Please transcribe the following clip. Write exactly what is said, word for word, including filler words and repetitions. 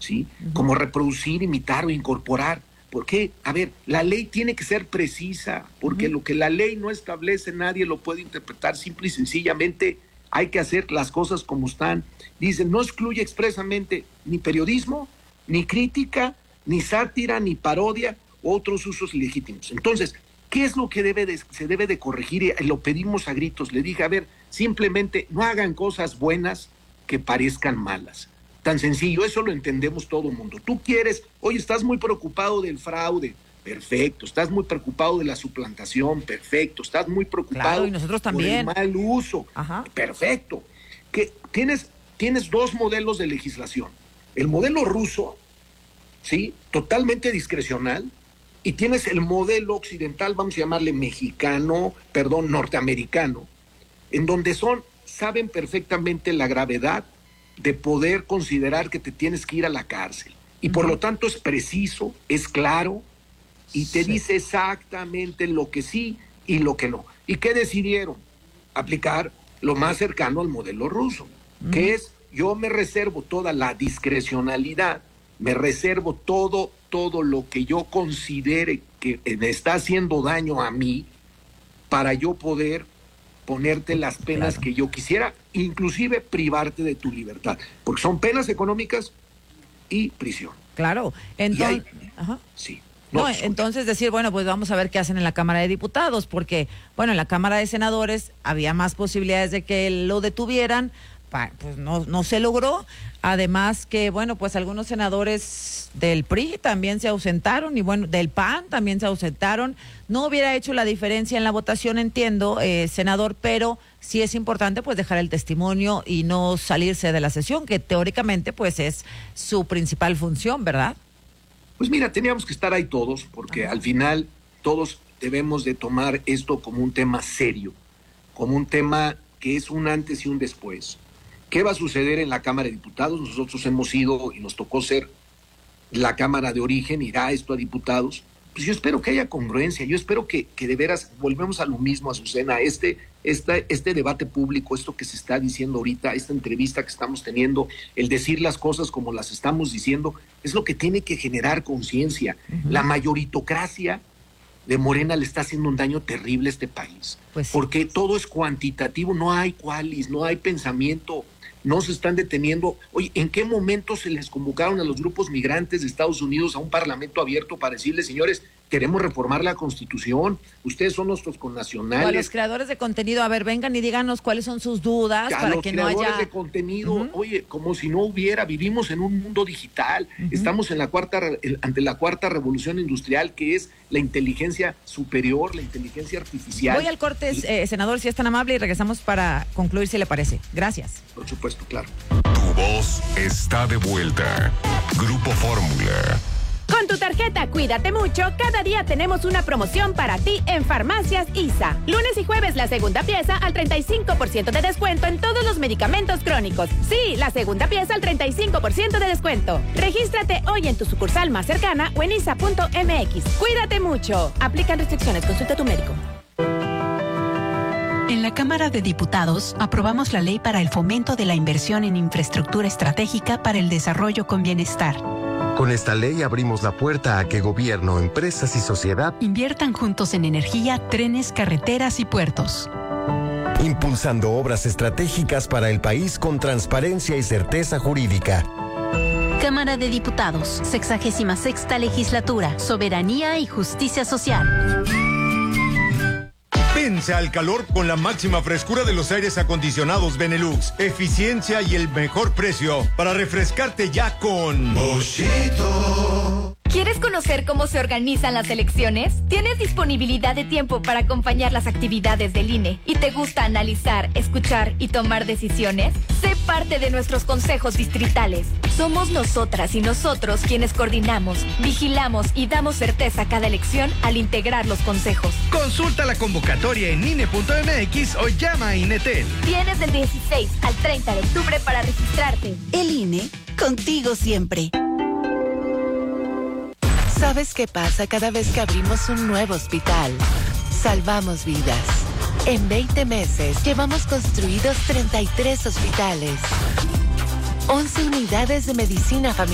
¿sí? Uh-huh. Como reproducir, imitar o incorporar. ¿Por qué? A ver, la ley tiene que ser precisa, porque uh-huh. lo que la ley no establece nadie lo puede interpretar. Simple y sencillamente hay que hacer las cosas como están. Dicen, no excluye expresamente ni periodismo, ni crítica, ni sátira, ni parodia, u otros usos ilegítimos. Entonces, ¿qué es lo que debe de, se debe de corregir? Y lo pedimos a gritos. Le dije, a ver, simplemente no hagan cosas buenas que parezcan malas. Tan sencillo, eso lo entendemos todo el mundo. Tú quieres, oye, estás muy preocupado del fraude, perfecto. Estás muy preocupado de la suplantación, perfecto. Estás muy preocupado claro, y nosotros también. por el mal uso, Ajá. perfecto. Que tienes, tienes dos modelos de legislación. El modelo ruso, ¿sí? Totalmente discrecional, y tienes el modelo occidental, vamos a llamarle mexicano, perdón, norteamericano, en donde son, saben perfectamente la gravedad de poder considerar que te tienes que ir a la cárcel. Y uh-huh. por lo tanto es preciso, es claro, y te sí. dice exactamente lo que sí y lo que no. ¿Y qué decidieron? Aplicar lo más cercano al modelo ruso, uh-huh. que es, yo me reservo toda la discrecionalidad, me reservo todo, todo lo que yo considere que me está haciendo daño a mí, para yo poder ponerte las penas claro. que yo quisiera, inclusive privarte de tu libertad, porque son penas económicas y prisión. Claro, entonces, hay, ajá. sí. No, no entonces decir, bueno, pues vamos a ver qué hacen en la Cámara de Diputados, porque, bueno, en la Cámara de Senadores había más posibilidades de que lo detuvieran, pues no, no se logró. Además que, bueno, pues algunos senadores del P R I también se ausentaron, y bueno, del P A N también se ausentaron. No hubiera hecho la diferencia en la votación, entiendo, eh, senador, pero sí es importante pues dejar el testimonio y no salirse de la sesión, que teóricamente pues es su principal función, ¿verdad? Pues mira, teníamos que estar ahí todos, porque Ajá. al final todos debemos de tomar esto como un tema serio, como un tema que es un antes y un después. ¿Qué va a suceder en la Cámara de Diputados? Nosotros hemos ido y nos tocó ser la Cámara de origen, irá esto a diputados. Pues yo espero que haya congruencia, yo espero que, que de veras volvemos a lo mismo, Azucena, este, este, este debate público, esto que se está diciendo ahorita, esta entrevista que estamos teniendo, el decir las cosas como las estamos diciendo, es lo que tiene que generar conciencia. Uh-huh. La mayoritocracia de Morena le está haciendo un daño terrible a este país, pues sí. porque todo es cuantitativo, no hay cualis, no hay pensamiento. No se están deteniendo. Oye, ¿en qué momento se les convocaron a los grupos migrantes de Estados Unidos a un parlamento abierto para decirles, señores, queremos reformar la Constitución, ustedes son nuestros connacionales? O a los creadores de contenido, a ver, vengan y díganos cuáles son sus dudas a para los que no haya... creadores de contenido, uh-huh. oye, como si no hubiera, vivimos en un mundo digital, uh-huh. estamos en la cuarta, ante la cuarta revolución industrial, que es la inteligencia superior, la inteligencia artificial. Voy al corte, y... eh, senador, si es tan amable, y regresamos para concluir, si le parece. Gracias. Por supuesto, claro. Tu voz está de vuelta. Grupo Fórmula. Con tu tarjeta Cuídate Mucho, cada día tenemos una promoción para ti en Farmacias I S A. Lunes y jueves la segunda pieza al treinta y cinco por ciento de descuento en todos los medicamentos crónicos. Sí, la segunda pieza al treinta y cinco por ciento de descuento. Regístrate hoy en tu sucursal más cercana o en isa punto m x. Cuídate mucho. Aplican restricciones. Consulta a tu médico. En la Cámara de Diputados aprobamos la ley para el fomento de la inversión en infraestructura estratégica para el desarrollo con bienestar. Con esta ley abrimos la puerta a que gobierno, empresas y sociedad inviertan juntos en energía, trenes, carreteras y puertos. Impulsando obras estratégicas para el país con transparencia y certeza jurídica. Cámara de Diputados, sexagésima sexta legislatura, soberanía y justicia social. Vence al calor con la máxima frescura de los aires acondicionados Benelux, eficiencia y el mejor precio para refrescarte ya con Boschito. ¿Quieres conocer cómo se organizan las elecciones? ¿Tienes disponibilidad de tiempo para acompañar las actividades del I N E y te gusta analizar, escuchar y tomar decisiones? Sé parte de nuestros consejos distritales. Somos nosotras y nosotros quienes coordinamos, vigilamos y damos certeza a cada elección al integrar los consejos. Consulta la convocatoria en I N E punto m x o llama a INETEL. Tienes del dieciséis al treinta de octubre para registrarte. El I N E, contigo siempre. ¿Sabes qué pasa cada vez que abrimos un nuevo hospital? Salvamos vidas. En veinte meses llevamos construidos treinta y tres hospitales, once unidades de medicina familiar.